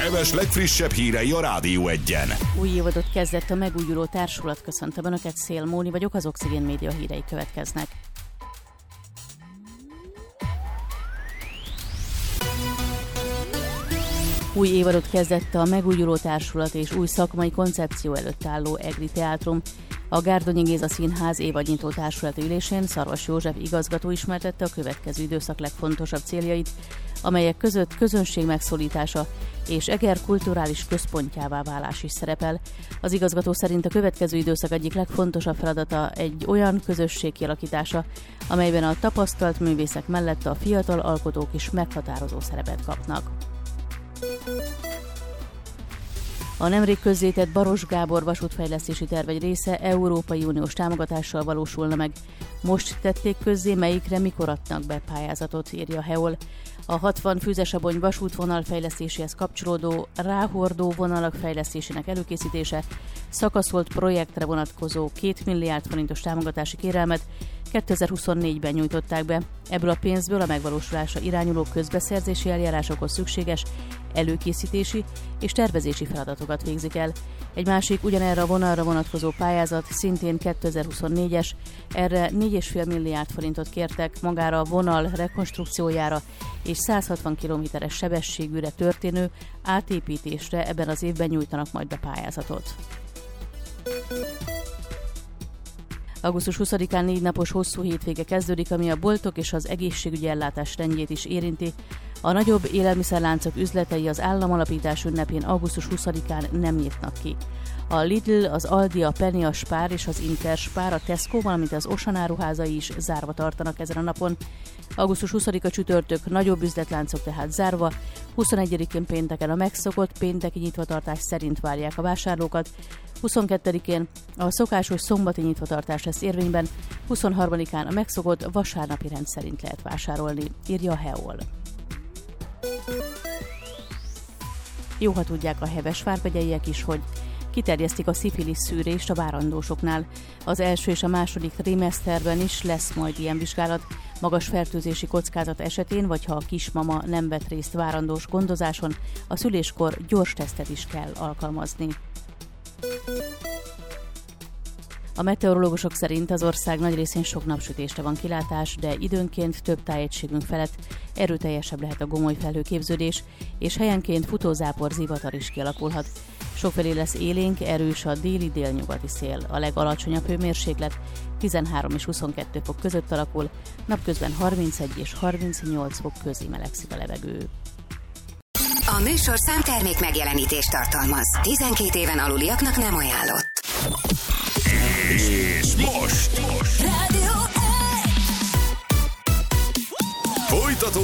Heves legfrissebb hírei a Rádió Egyen. Új évadot kezdett a megújuló társulat. Köszöntöm Önöket, Szél Móni vagyok, az Oxigén Média hírei következnek. Új évadot kezdett a megújuló társulat és új szakmai koncepció előtt álló EGRI Teátrum. A Gárdonyi Géza Színház évadnyitó társulati ülésén Szarvas József igazgató ismertette a következő időszak legfontosabb céljait, amelyek között közönség megszólítása és Eger kulturális központjává válás is szerepel. Az igazgató szerint a következő időszak egyik legfontosabb feladata egy olyan közösség kialakítása, amelyben a tapasztalt művészek mellett a fiatal alkotók is meghatározó szerepet kapnak. A nemrég közzétett Baros Gábor vasútfejlesztési terv egy része Európai Uniós támogatással valósulna meg. Most tették közzé, melyikre mikor adnak be pályázatot, írja Heol. A 60 Füzesabony vasútvonal fejlesztéséhez kapcsolódó ráhordó vonalak fejlesztésének előkészítése szakaszolt projektre vonatkozó 2 milliárd forintos támogatási kérelmet 2024-ben nyújtották be. Ebből a pénzből a megvalósulásra irányuló közbeszerzési eljárásokhoz szükséges előkészítési és tervezési feladatokat végzik el. Egy másik ugyanerre a vonalra vonatkozó pályázat szintén 2024-es, erre 4,5 milliárd forintot kértek magára a vonal rekonstrukciójára és 160 km-es sebességűre történő átépítésre ebben az évben nyújtanak majd be pályázatot. Augusztus 20-án 4 napos hosszú hétvége kezdődik, ami a boltok és az egészségügyi ellátás rendjét is érinti. A nagyobb élelmiszerláncok üzletei az államalapítás ünnepén augusztus 20-án nem nyitnak ki. A Lidl, az Aldi, a Penny, a Spar és az Interspar, a Tesco, valamint az Osan áruházai is zárva tartanak ezen a napon. Augusztus 20-a csütörtök nagyobb üzletláncok tehát zárva, 21-én pénteken a megszokott pénteki nyitvatartás szerint várják a vásárlókat, 22-én a szokásos szombati nyitvatartás lesz érvényben, 23-án a megszokott vasárnapi rend szerint lehet vásárolni, írja a Heol. Jó, ha tudják a heves vármegyeiek is, hogy kiterjesztik a szifilisz szűrést a várandósoknál. Az első és a második trimeszterben is lesz majd ilyen vizsgálat. Magas fertőzési kockázat esetén, vagy ha a kismama nem vett részt várandós gondozáson, a szüléskor gyors tesztet is kell alkalmazni. A meteorológusok szerint az ország nagy részén sok napsütésre van kilátás, de időnként több tájegységünk felett erőteljesebb lehet a gomoly felhőképződés, és helyenként futózápor, zivatar is kialakulhat. Sokfelé lesz élénk, erős a déli-délnyugati szél. A legalacsonyabb hőmérséklet 13 és 22 fok között alakul, napközben 31 és 38 fok közé melegszik a levegő. A műsor számtermék megjelenítést tartalmaz. 12 éven aluliaknak nem ajánlott. És most.